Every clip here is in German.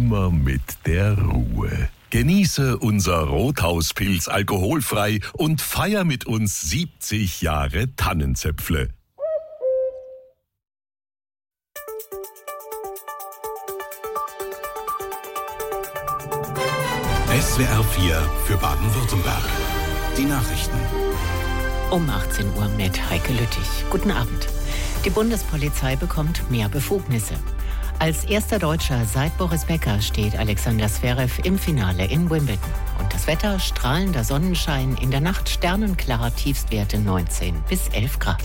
immer mit der Ruhe. Genieße unser Rothauspilz alkoholfrei und feier mit uns 70 Jahre Tannenzäpfle. SWR 4 für Baden-Württemberg. Die Nachrichten. Um 18 Uhr mit Heike Lüttich. Guten Abend. Die Bundespolizei bekommt mehr Befugnisse. Als erster Deutscher seit Boris Becker steht Alexander Zverev im Finale in Wimbledon. Und das Wetter: strahlender Sonnenschein, in der Nacht sternenklar, Tiefstwerte 19 bis 11 Grad.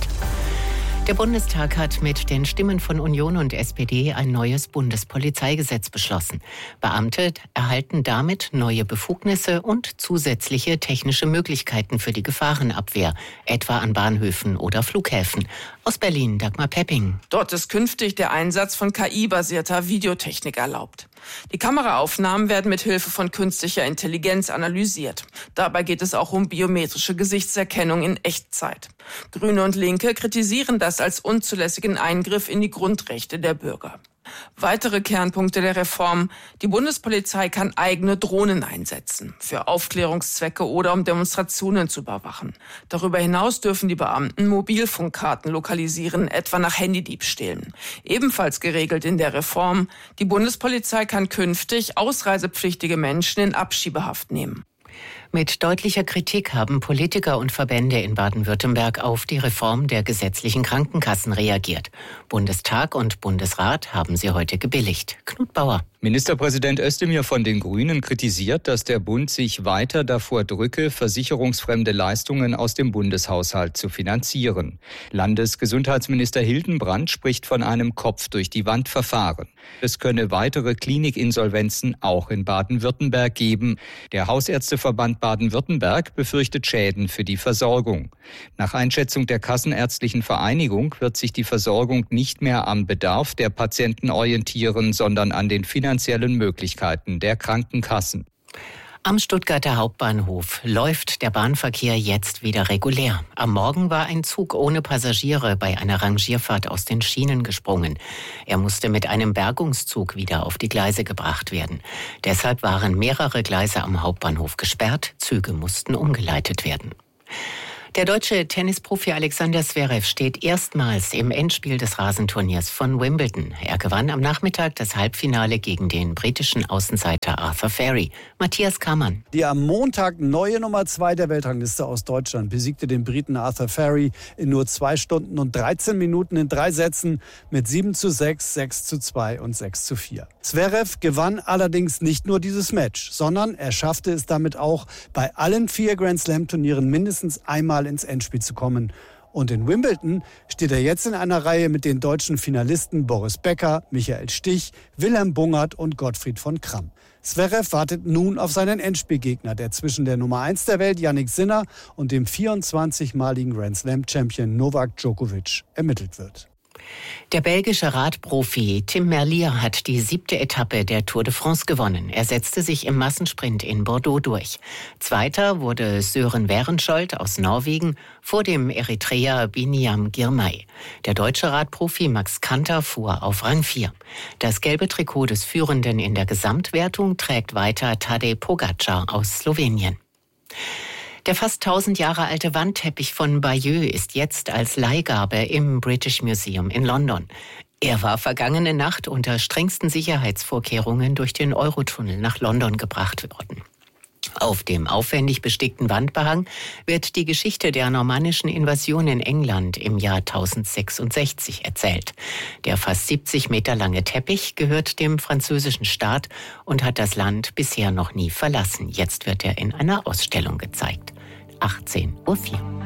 Der Bundestag hat mit den Stimmen von Union und SPD ein neues Bundespolizeigesetz beschlossen. Beamte erhalten damit neue Befugnisse und zusätzliche technische Möglichkeiten für die Gefahrenabwehr, etwa an Bahnhöfen oder Flughäfen. Aus Berlin, Dagmar Pepping. Dort ist künftig der Einsatz von KI-basierter Videotechnik erlaubt. Die Kameraaufnahmen werden mit Hilfe von künstlicher Intelligenz analysiert. Dabei geht es auch um biometrische Gesichtserkennung in Echtzeit. Grüne und Linke kritisieren das als unzulässigen Eingriff in die Grundrechte der Bürger. Weitere Kernpunkte der Reform: Die Bundespolizei kann eigene Drohnen einsetzen, für Aufklärungszwecke oder um Demonstrationen zu überwachen. Darüber hinaus dürfen die Beamten Mobilfunkkarten lokalisieren, etwa nach Handydiebstählen. Ebenfalls geregelt in der Reform: Die Bundespolizei kann künftig ausreisepflichtige Menschen in Abschiebehaft nehmen. Mit deutlicher Kritik haben Politiker und Verbände in Baden-Württemberg auf die Reform der gesetzlichen Krankenkassen reagiert. Bundestag und Bundesrat haben sie heute gebilligt. Knut Bauer. Ministerpräsident Özdemir von den Grünen kritisiert, dass der Bund sich weiter davor drücke, versicherungsfremde Leistungen aus dem Bundeshaushalt zu finanzieren. Landesgesundheitsminister Hildenbrand spricht von einem Kopf-durch-die-Wand-Verfahren. Es könne weitere Klinikinsolvenzen auch in Baden-Württemberg geben. Der Hausärzteverband Baden-Württemberg befürchtet Schäden für die Versorgung. Nach Einschätzung der Kassenärztlichen Vereinigung wird sich die Versorgung nicht mehr am Bedarf der Patienten orientieren, sondern an den finanziellen Möglichkeiten der Krankenkassen. Am Stuttgarter Hauptbahnhof läuft der Bahnverkehr jetzt wieder regulär. Am Morgen war ein Zug ohne Passagiere bei einer Rangierfahrt aus den Schienen gesprungen. Er musste mit einem Bergungszug wieder auf die Gleise gebracht werden. Deshalb waren mehrere Gleise am Hauptbahnhof gesperrt. Züge mussten umgeleitet werden. Der deutsche Tennisprofi Alexander Zverev steht erstmals im Endspiel des Rasenturniers von Wimbledon. Er gewann am Nachmittag das Halbfinale gegen den britischen Außenseiter Arthur Ferry. Matthias Kammann. Die am Montag neue Nummer 2 der Weltrangliste aus Deutschland besiegte den Briten Arthur Ferry in nur 2 Stunden und 13 Minuten in 3 Sätzen mit 7:6, 6:2 und 6:4. Zverev gewann allerdings nicht nur dieses Match, sondern er schaffte es damit auch, bei allen 4 Grand-Slam-Turnieren mindestens einmal ins Endspiel zu kommen. Und in Wimbledon steht er jetzt in einer Reihe mit den deutschen Finalisten Boris Becker, Michael Stich, Wilhelm Bungert und Gottfried von Kramm. Zverev wartet nun auf seinen Endspielgegner, der zwischen der Nummer 1 der Welt Jannik Sinner und dem 24-maligen Grand-Slam-Champion Novak Djokovic ermittelt wird. Der belgische Radprofi Tim Merlier hat die 7. Etappe der Tour de France gewonnen. Er setzte sich im Massensprint in Bordeaux durch. Zweiter wurde Søren Werenskiold aus Norwegen vor dem Eritreer Biniam Girmay. Der deutsche Radprofi Max Kanter fuhr auf Rang 4. Das gelbe Trikot des Führenden in der Gesamtwertung trägt weiter Tadej Pogačar aus Slowenien. Der fast 1000 Jahre alte Wandteppich von Bayeux ist jetzt als Leihgabe im British Museum in London. Er war vergangene Nacht unter strengsten Sicherheitsvorkehrungen durch den Eurotunnel nach London gebracht worden. Auf dem aufwendig bestickten Wandbehang wird die Geschichte der normannischen Invasion in England im Jahr 1066 erzählt. Der fast 70 Meter lange Teppich gehört dem französischen Staat und hat das Land bisher noch nie verlassen. Jetzt wird er in einer Ausstellung gezeigt. 18:04 Uhr.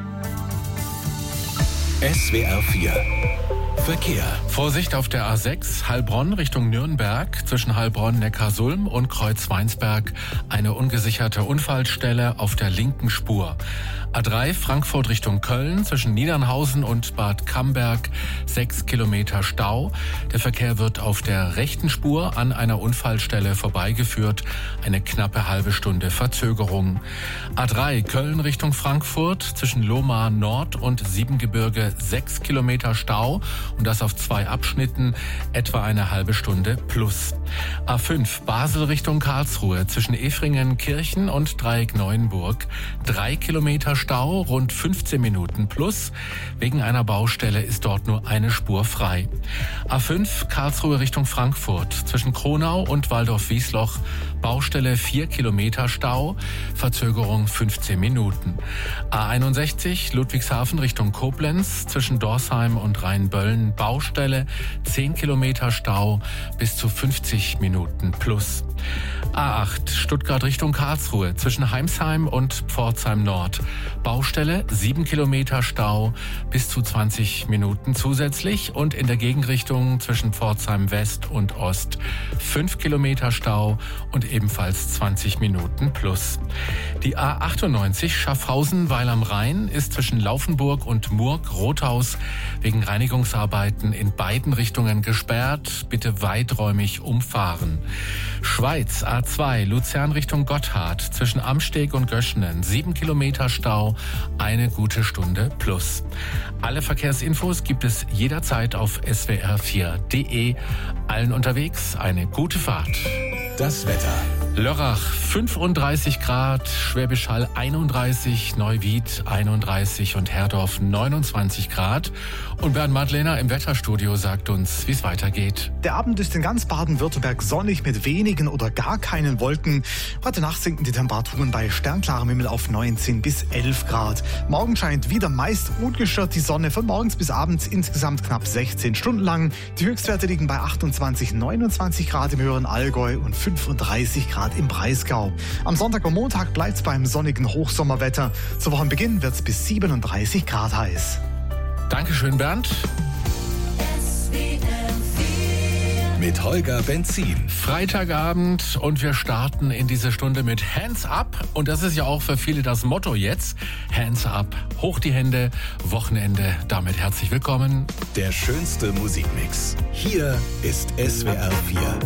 SWR 4 Verkehr. Vorsicht auf der A6 Heilbronn Richtung Nürnberg, zwischen Heilbronn-Neckarsulm und Kreuzweinsberg eine ungesicherte Unfallstelle auf der linken Spur. A3 Frankfurt Richtung Köln zwischen Niedernhausen und Bad Camberg 6 Kilometer Stau. Der Verkehr wird auf der rechten Spur an einer Unfallstelle vorbeigeführt. Eine knappe halbe Stunde Verzögerung. A3 Köln Richtung Frankfurt zwischen Lohmar Nord und Siebengebirge 6 Kilometer Stau und das auf 2 Abschnitten, etwa eine halbe Stunde plus. A5 Basel Richtung Karlsruhe zwischen Efringen, Kirchen und Dreieck Neuenburg 3 Kilometer Stau, rund 15 Minuten plus. Wegen einer Baustelle ist dort nur eine Spur frei. A5 Karlsruhe Richtung Frankfurt zwischen Kronau und Waldorf-Wiesloch Baustelle 4 Kilometer Stau, Verzögerung 15 Minuten. A61 Ludwigshafen Richtung Koblenz zwischen Dorsheim und Rheinböllen Baustelle 10 Kilometer Stau, bis zu 50 Minuten plus. A8 Stuttgart Richtung Karlsruhe zwischen Heimsheim und Pforzheim Nord Baustelle 7 Kilometer Stau, bis zu 20 Minuten zusätzlich und in der Gegenrichtung zwischen Pforzheim West und Ost 5 Kilometer Stau und ebenfalls 20 Minuten plus. Die A98 Schaffhausen-Weil am Rhein ist zwischen Laufenburg und Murg-Rothaus wegen Reinigungsarbeiten in beiden Richtungen gesperrt. Bitte weiträumig umfahren. Schweiz A2 Luzern Richtung Gotthard zwischen Amsteg und Göschenen 7 Kilometer Stau, eine gute Stunde plus. Alle Verkehrsinfos gibt es jederzeit auf swr4.de. Allen unterwegs eine gute Fahrt. Das Wetter. Lörrach 35 Grad, Schwäbisch Hall 31, Neuwied 31 und Herdorf 29 Grad. Und Bernd Madlener im Wetterstudio sagt uns, wie es weitergeht. Der Abend ist in ganz Baden-Württemberg sonnig mit wenigen oder gar keinen Wolken. Heute Nacht sinken die Temperaturen bei sternklarem Himmel auf 19 bis 11 Grad. Morgen scheint wieder meist ungestört die Sonne, von morgens bis abends insgesamt knapp 16 Stunden lang. Die Höchstwerte liegen bei 28, 29 Grad im höheren Allgäu und 35 Grad im Breisgau. Am Sonntag und Montag bleibt es beim sonnigen Hochsommerwetter. Zu Wochenbeginn wird es bis 37 Grad heiß. Dankeschön, Bernd. Mit Holger Benzin. Freitagabend und wir starten in diese Stunde mit Hands Up. Und das ist ja auch für viele das Motto jetzt. Hands Up, hoch die Hände, Wochenende. Damit herzlich willkommen. Der schönste Musikmix. Hier ist SWR 4